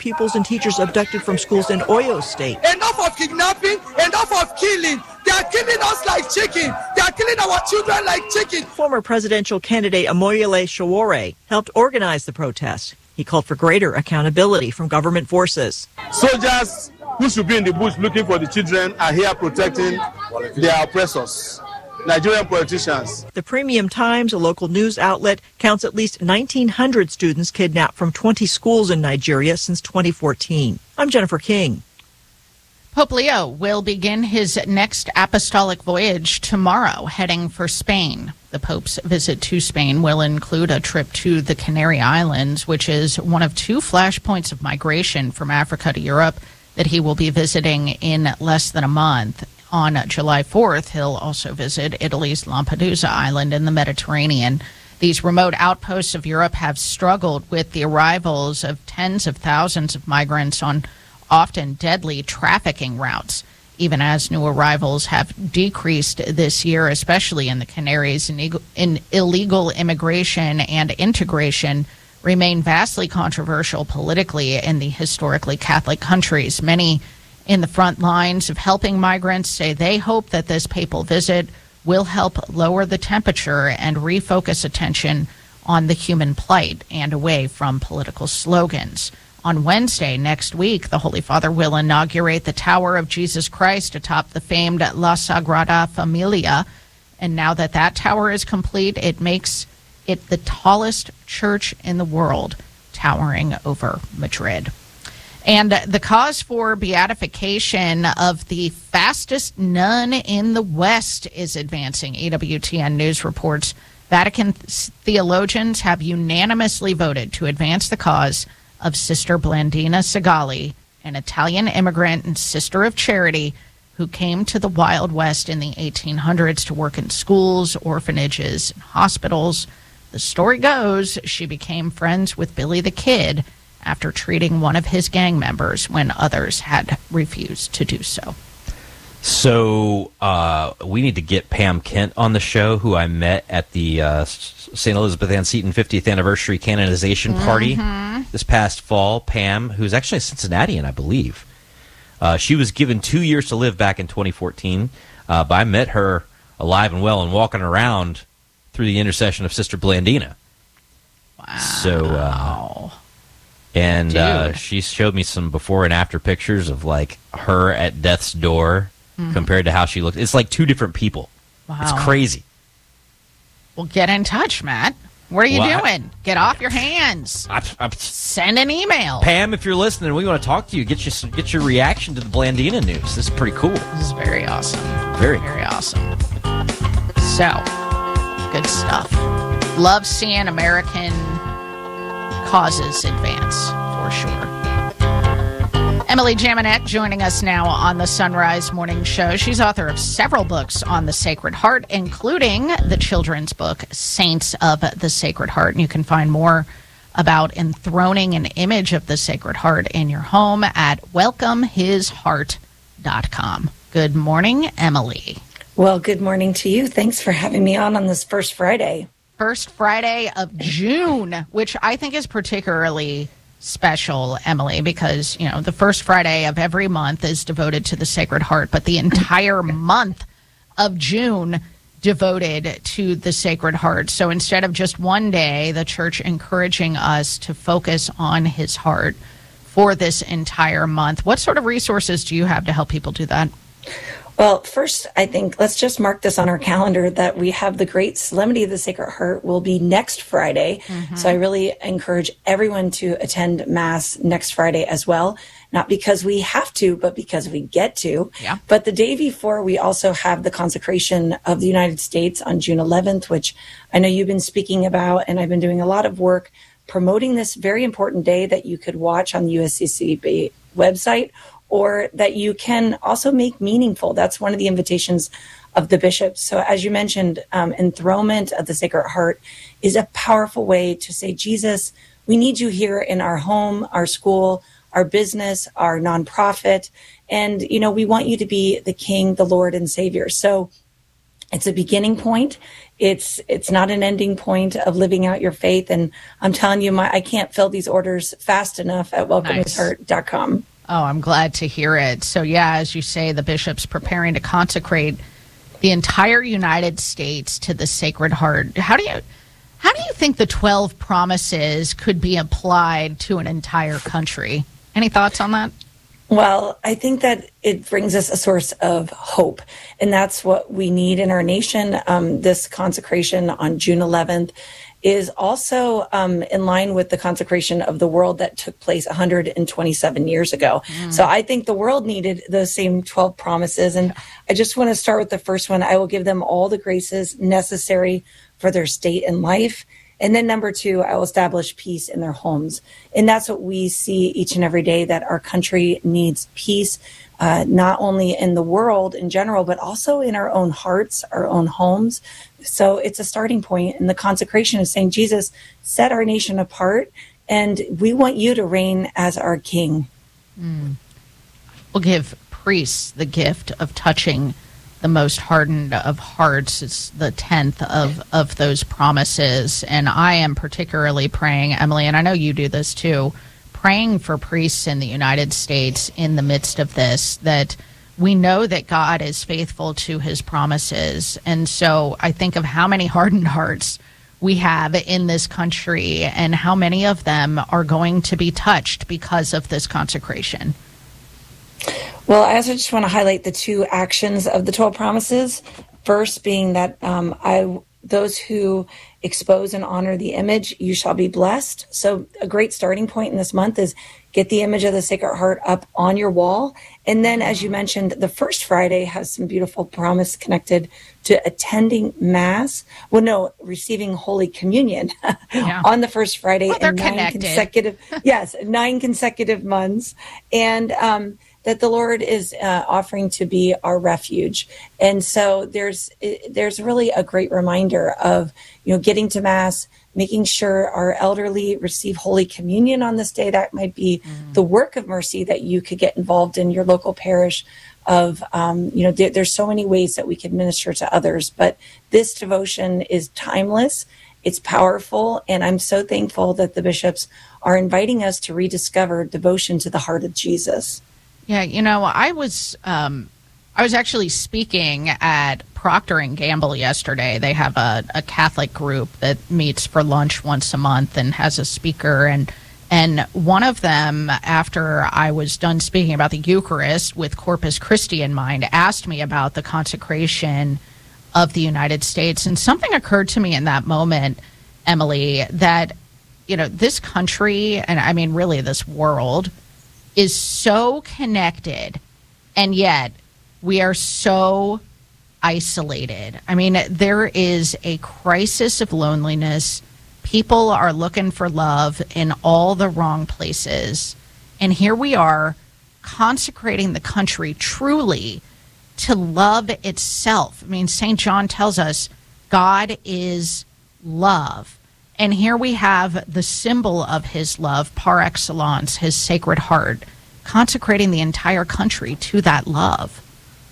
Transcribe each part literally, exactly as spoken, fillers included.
pupils and teachers abducted from schools in Oyo State. Enough of kidnapping, enough of killing. They are killing us like chicken. They are killing our children like chicken. Former presidential candidate Amoyele Sowore helped organize the protest. He called for greater accountability from government forces. Soldiers who should be in the bush looking for the children are here protecting their oppressors, Nigerian politicians. The Premium Times, a local news outlet, counts at least nineteen hundred students kidnapped from twenty schools in Nigeria since twenty fourteen. I'm Jennifer King. Pope Leo will begin his next apostolic voyage tomorrow, heading for Spain. The Pope's visit to Spain will include a trip to the Canary Islands, which is one of two flashpoints of migration from Africa to Europe that he will be visiting in less than a month. On July fourth, he'll also visit Italy's Lampedusa Island in the Mediterranean. These remote outposts of Europe have struggled with the arrivals of tens of thousands of migrants on often deadly trafficking routes, even as new arrivals have decreased this year, especially in the Canaries. In illegal immigration and integration remain vastly controversial politically in the historically Catholic countries. Many in the front lines of helping migrants say they hope that this papal visit will help lower the temperature and refocus attention on the human plight and away from political slogans. On Wednesday next week, the Holy Father will inaugurate the Tower of Jesus Christ atop the famed La Sagrada Familia. And now that that tower is complete, it makes it the tallest church in the world, towering over Madrid. And the cause for beatification of the fastest nun in the West is advancing. E W T N News reports Vatican theologians have unanimously voted to advance the cause of Sister Blandina Segali, an Italian immigrant and sister of charity who came to the Wild West in the eighteen hundreds to work in schools, orphanages, and hospitals. The story goes she became friends with Billy the Kid after treating one of his gang members when others had refused to do so. So uh, we need to get Pam Kent on the show, who I met at the uh, Saint Elizabeth Ann Seton fiftieth anniversary canonization party mm-hmm. this past fall. Pam, who's actually a Cincinnatian, I believe. Uh, she was given two years to live back in twenty fourteen, uh, but I met her alive and well and walking around through the intercession of Sister Blandina. Wow. So, uh, and uh, she showed me some before and after pictures of like her at death's door. Mm-hmm. Compared to how she looked. It's like two different people. Wow. It's crazy. Well, get in touch, Matt. What are you well, doing? I, get off your hands. I, I, Send an email. Pam, if you're listening, we want to talk to you. Get your, get your reaction to the Blandina news. This is pretty cool. This is very awesome. Very, very awesome. So, good stuff. Love seeing American causes advance, for sure. Emily Jaminet joining us now on the Sunrise Morning Show. She's author of several books on the Sacred Heart, including the children's book, Saints of the Sacred Heart. And you can find more about enthroning an image of the Sacred Heart in your home at welcome his heart dot com. Good morning, Emily. Well, good morning to you. Thanks for having me on on this first Friday. First Friday of June, which I think is particularly special, Emily, because, you know, the first Friday of every month is devoted to the Sacred Heart, but the entire month of June devoted to the Sacred Heart. So instead of just one day, the church encouraging us to focus on his heart for this entire month. What sort of resources do you have to help people do that? Well, first, I think let's just mark this on our calendar that we have the Great Solemnity of the Sacred Heart will be next Friday. Mm-hmm. So I really encourage everyone to attend Mass next Friday as well. Not because we have to, but because we get to. Yeah. But the day before, we also have the consecration of the United States on June eleventh, which I know you've been speaking about, and I've been doing a lot of work promoting this very important day that you could watch on the U S C C B website, or that you can also make meaningful. That's one of the invitations of the bishops. So as you mentioned, um, enthronement of the Sacred Heart is a powerful way to say, Jesus, we need you here in our home, our school, our business, our nonprofit. And, you know, we want you to be the King, the Lord, and Savior. So It's a beginning point. It's it's not an ending point of living out your faith. And I'm telling you, my I can't fill these orders fast enough at welcome his heart dot com. Oh, I'm glad to hear it. So, yeah, as you say, the bishop's preparing to consecrate the entire United States to the Sacred Heart. How do you how do you think the twelve promises could be applied to an entire country? Any thoughts on that? Well, I think that it brings us a source of hope, and that's what we need in our nation. Um, this consecration on June eleventh is also um, in line with the consecration of the world that took place one hundred twenty-seven years ago. Mm. So I think the world needed those same twelve promises. And I just want to start with the first one. I will give them all the graces necessary for their state and life. And then number two, I will establish peace in their homes. And that's what we see each and every day, that our country needs peace, uh, not only in the world in general, but also in our own hearts, our own homes. So it's a starting point. And the consecration is saying, Jesus, set our nation apart, and we want you to reign as our king. Mm. We'll give priests the gift of touching the most hardened of hearts. It's the tenth of, of those promises. And I am particularly praying, Emily, and I know you do this too, praying for priests in the United States in the midst of this, that we know that God is faithful to his promises. And so I think of how many hardened hearts we have in this country and how many of them are going to be touched because of this consecration. Well, I also just want to highlight the two actions of the twelve promises. First being that um, I, those who expose and honor the image, you shall be blessed. So a great starting point in this month is get the image of the Sacred Heart up on your wall. And then, as you mentioned, the first Friday has some beautiful promise connected to attending Mass. Well, no, receiving Holy Communion yeah. on the first Friday. Well, they're in nine connected. consecutive, yes, nine consecutive months. And um, that the Lord is uh, offering to be our refuge. And so there's there's really a great reminder of, you know, getting to Mass, making sure our elderly receive Holy Communion on this day. That might be mm. the work of mercy that you could get involved in your local parish of, um, you know, there, there's so many ways that we can minister to others. But this devotion is timeless. It's powerful. And I'm so thankful that the bishops are inviting us to rediscover devotion to the heart of Jesus. Yeah, you know, I was um, I was actually speaking at Procter and Gamble yesterday. They have a, a Catholic group that meets for lunch once a month and has a speaker. And and one of them, after I was done speaking about the Eucharist with Corpus Christi in mind, asked me about the consecration of the United States. And something occurred to me in that moment, Emily, that, you know, this country, and I mean really this world, is so connected, and yet we are so isolated. I mean, there is a crisis of loneliness. People are looking for love in all the wrong places. And here we are consecrating the country truly to love itself. I mean, Saint John tells us God is love. And here we have the symbol of his love par excellence, his Sacred Heart, consecrating the entire country to that love.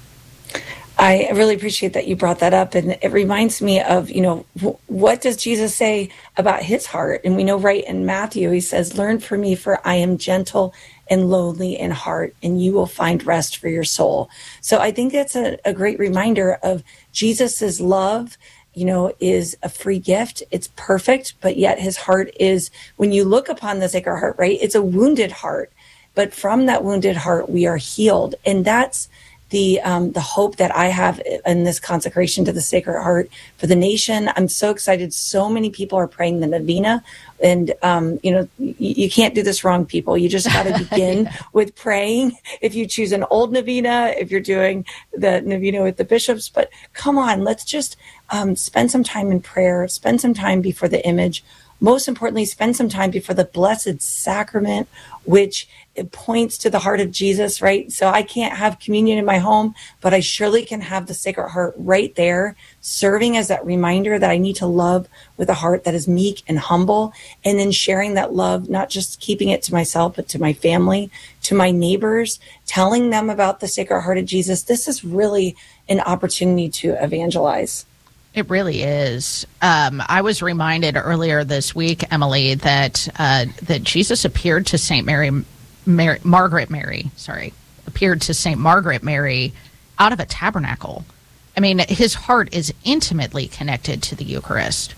I really appreciate that you brought that up. And it reminds me of, you know, w- what does Jesus say about his heart? And we know right in Matthew, he says, learn from me, for I am gentle and lowly in heart, and you will find rest for your soul. So I think that's a, a great reminder of Jesus's love. You know, is a free gift. It's perfect, but yet his heart is, when you look upon the Sacred Heart, right, it's a wounded heart. But from that wounded heart, we are healed. And that's the um, the hope that I have in this consecration to the Sacred Heart for the nation. I'm so excited. So many people are praying the novena. And, um, you know, you, you can't do this wrong, people. You just got to begin yeah. with praying. If you choose an old novena, if you're doing the novena with the bishops, but come on, let's just um, spend some time in prayer, spend some time before the image most importantly, spend some time before the Blessed Sacrament, which it points to the heart of Jesus, right? So I can't have communion in my home, but I surely can have the Sacred Heart right there, serving as that reminder that I need to love with a heart that is meek and humble, and then sharing that love, not just keeping it to myself, but to my family, to my neighbors, telling them about the Sacred Heart of Jesus. This is really an opportunity to evangelize. It really is. Um, I was reminded earlier this week, Emily, that uh, that Jesus appeared to Saint Mary, Mary, Margaret Mary, sorry, appeared to Saint Margaret Mary out of a tabernacle. I mean, his heart is intimately connected to the Eucharist.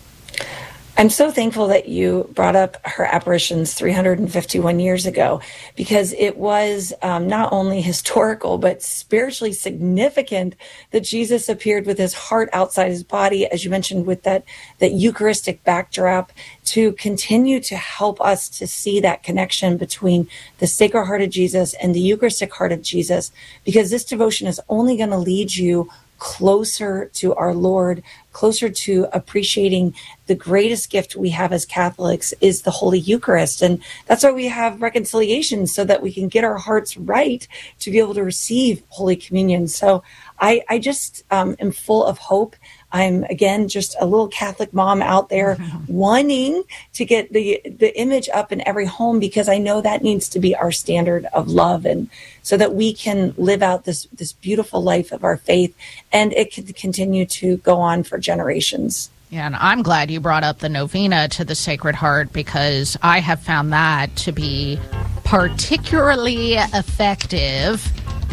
I'm so thankful that you brought up her apparitions three hundred fifty-one years ago, because it was um, not only historical, but spiritually significant that Jesus appeared with his heart outside his body, as you mentioned, with that, that Eucharistic backdrop, to continue to help us to see that connection between the Sacred Heart of Jesus and the Eucharistic Heart of Jesus, because this devotion is only going to lead you closer to our Lord, closer to appreciating the greatest gift we have as Catholics is the Holy Eucharist. And that's why we have reconciliation, so that we can get our hearts right to be able to receive Holy Communion. So I, I just um, am full of hope. I'm, again, just a little Catholic mom out there wanting to get the the image up in every home, because I know that needs to be our standard of love, and so that we can live out this this beautiful life of our faith, and it can continue to go on for generations. Yeah, and I'm glad you brought up the novena to the Sacred Heart, because I have found that to be particularly effective.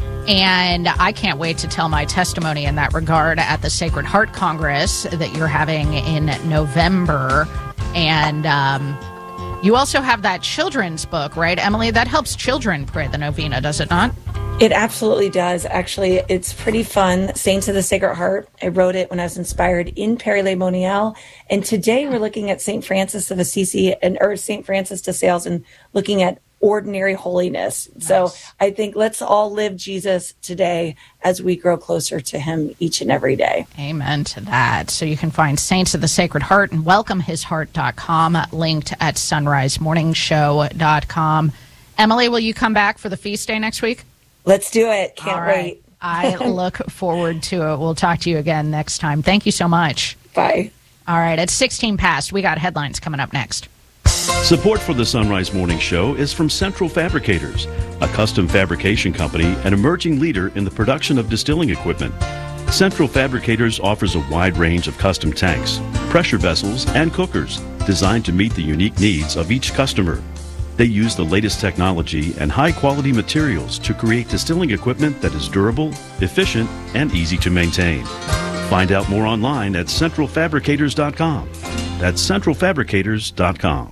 And I can't wait to tell my testimony in that regard at the Sacred Heart Congress that you're having in November. And um, you also have that children's book, right, Emily? That helps children pray the novena, does it not? It absolutely does. Actually, it's pretty fun. Saints of the Sacred Heart. I wrote it when I was inspired in Père-le-Monial. And today we're looking at Saint Francis of Assisi and or Saint Francis de Sales, and looking at ordinary holiness. Nice. So I think let's all live Jesus today as we grow closer to him each and every day. Amen to that. So you can find Saints of the Sacred Heart and welcome his heart dot com, linked at sunrise morning show dot com. Emily, will you come back for the feast day next week? Let's do it. Can't all right. wait. I look forward to it. We'll talk to you again next time. Thank you so much. Bye. All right. At sixteen past, we got headlines coming up next. Support for the Sunrise Morning Show is from Central Fabricators, a custom fabrication company and emerging leader in the production of distilling equipment. Central Fabricators offers a wide range of custom tanks, pressure vessels, and cookers designed to meet the unique needs of each customer. They use the latest technology and high-quality materials to create distilling equipment that is durable, efficient, and easy to maintain. Find out more online at central fabricators dot com. That's central fabricators dot com.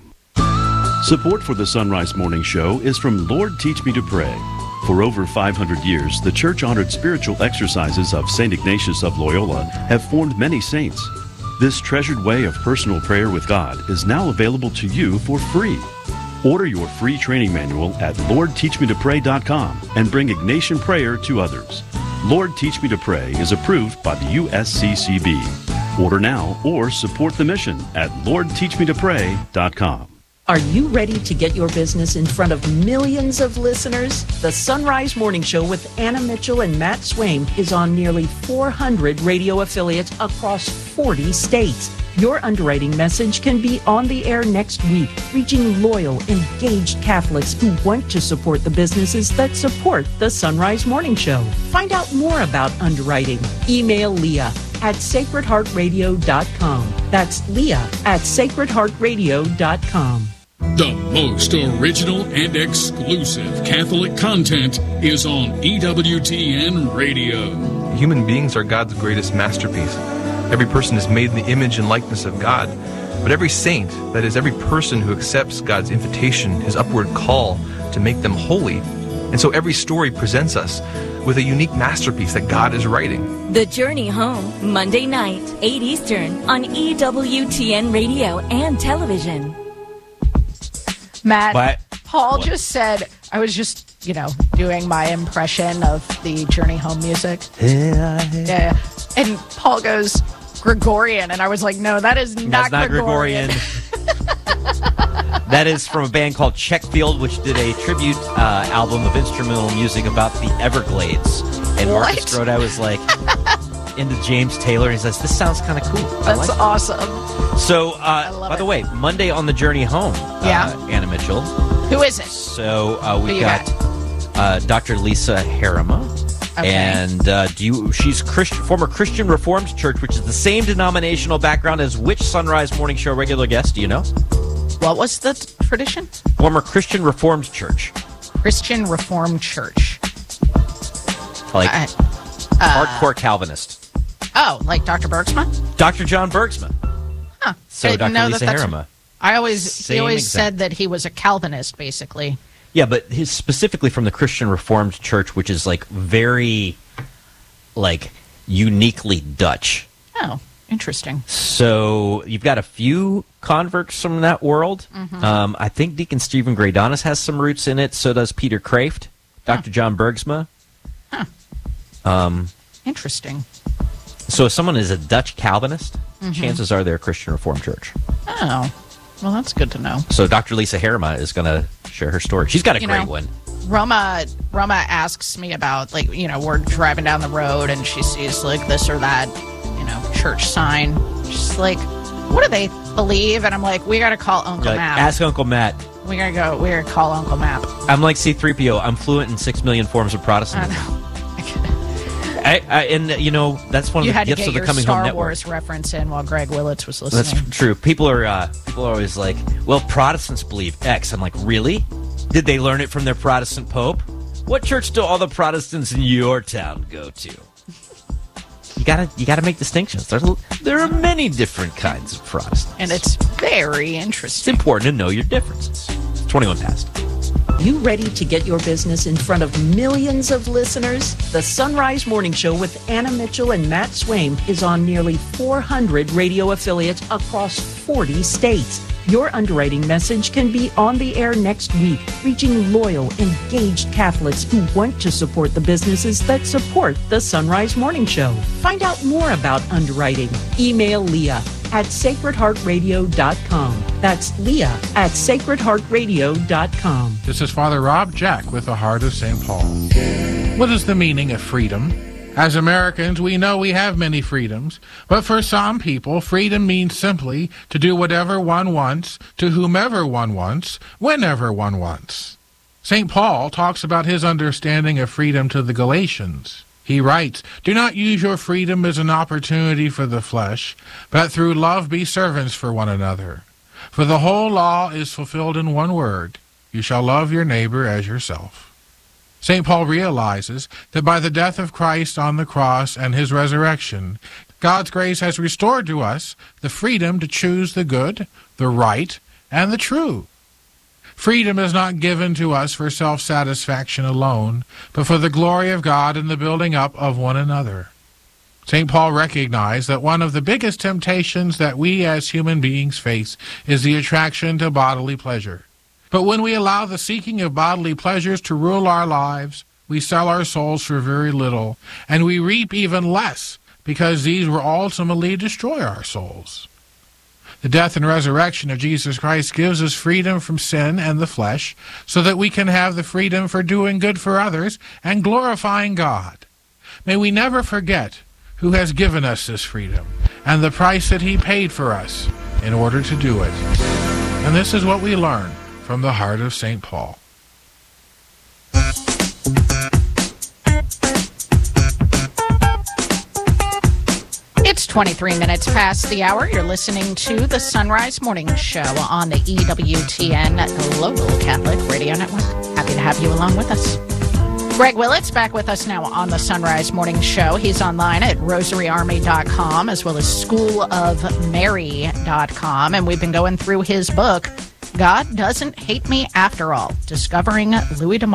Support for the Sunrise Morning Show is from Lord Teach Me to Pray. For over five hundred years, the church-honored spiritual exercises of Saint Ignatius of Loyola have formed many saints. This treasured way of personal prayer with God is now available to you for free. Order your free training manual at lord teach me to pray dot com and bring Ignatian prayer to others. Lord Teach Me to Pray is approved by the U S C C B. Order now or support the mission at lord teach me to pray dot com. Are you ready to get your business in front of millions of listeners? The Sunrise Morning Show with Anna Mitchell and Matt Swaim is on nearly four hundred radio affiliates across forty states. Your underwriting message can be on the air next week, reaching loyal, engaged Catholics who want to support the businesses that support the Sunrise Morning Show. Find out more about underwriting. Email Leah at sacred heart radio dot com. That's Leah at sacred heart radio dot com. The most original and exclusive Catholic content is on E W T N Radio. Human beings are God's greatest masterpiece. Every person is made in the image and likeness of God. But every saint, that is, every person who accepts God's invitation, his upward call to make them holy. And so every story presents us with a unique masterpiece that God is writing. The Journey Home, Monday night, eight Eastern, on E W T N Radio and television. Matt, What? Paul What? just said, I was just, you know, doing my impression of the Journey Home music. Yeah. yeah. And Paul goes, Gregorian. And I was like, no, that is not That's not Gregorian. Gregorian. That is from a band called Checkfield, which did a tribute uh, album of instrumental music about the Everglades. And What? Marcus Grodi was like into James Taylor. And he says, this sounds kind of cool. I That's like it." awesome. So, uh, love by it. the way, Monday on the journey home, Yeah. uh, Anna Mitchell. Who is it? So uh, Who we you got uh, Doctor Lisa Harima. Okay. And uh, do you? She's Christian, former Christian Reformed Church, which is the same denominational background as which Sunrise Morning Show regular guest? Do you know? What was the t- tradition? Former Christian Reformed Church, Christian Reformed Church. like I- hardcore Calvinist. Oh, like Doctor Bergsma? Doctor John Bergsma. Huh. So I didn't Doctor know Lisa that that's- Harima. I always he Same always exact- said that he was a Calvinist, basically. Yeah, but he's specifically from the Christian Reformed Church, which is like very, like uniquely Dutch. Oh, interesting. So you've got a few converts from that world. Mhm. Um, I think Deacon Stephen Graydonis has some roots in it. So does Peter Kraft, Doctor John Bergsma. Huh. Um, Interesting. so if someone is a Dutch Calvinist, Mhm. chances are they're a Christian Reformed Church. Oh, well, that's good to know. So Doctor Lisa Harima is going to share her story. She's got a You great know, one. Roma Roma asks me about, like, you know, we're driving down the road and she sees like this or that, you know, church sign. She's like, what do they believe? And I'm like, we got to call Uncle Like, Matt. ask Uncle Matt. We gotta go. We gotta call Uncle Matt. I'm like C three P O. I'm fluent in six million forms of Protestantism. I, I, and, you know, that's one of You the had to gifts get of the your Coming Star Home Network. Wars reference in while Greg Willits was That's listening. true. People are uh, people are always like, well, Protestants believe X. I'm like, really? Did they learn it from their Protestant Pope? What church do all the Protestants in your town go to? You gotta you gotta make distinctions. There's a, there are many different kinds of Protestants. And it's very It's interesting. important to know your differences. twenty-one past. You ready to get your business in front of millions of listeners? The Sunrise Morning Show with Anna Mitchell and Matt Swaim is on nearly four hundred radio affiliates across forty states. Your underwriting message can be on the air next week, reaching loyal, engaged Catholics who want to support the businesses that support the Sunrise Morning Show. Find out more about underwriting. Email Leah at sacred heart radio dot com. That's Leah at sacred heart radio dot com. This is Father Rob Jack with the Heart of Saint Paul. What is the meaning of freedom? As Americans, we know we have many freedoms, but for some people, freedom means simply to do whatever one wants, to whomever one wants, whenever one wants. Saint Paul talks about his understanding of freedom to the Galatians. He writes, "Do not use your freedom as an opportunity for the flesh, but through love be servants for one another. For the whole law is fulfilled in one word, you shall love your neighbor as yourself." Saint Paul realizes that by the death of Christ on the cross and his resurrection, God's grace has restored to us the freedom to choose the good, the right, and the true. Freedom is not given to us for self-satisfaction alone, but for the glory of God and the building up of one another. Saint Paul recognized that one of the biggest temptations that we as human beings face is the attraction to bodily pleasure. But when we allow the seeking of bodily pleasures to rule our lives, we sell our souls for very little, and we reap even less, because these will ultimately destroy our souls. The death and resurrection of Jesus Christ gives us freedom from sin and the flesh, so that we can have the freedom for doing good for others and glorifying God. May we never forget who has given us this freedom, and the price that he paid for us in order to do it. And this is what we learn from the heart of Saint Paul. It's twenty-three minutes past the hour. You're listening to the Sunrise Morning Show on the E W T N Local Catholic Radio Network. Happy to have you along with us. Greg Willits back with us now on the Sunrise Morning Show. He's online at rosary army dot com as well as school of mary dot com. And we've been going through his book, God Doesn't Hate Me After All, Discovering Louis de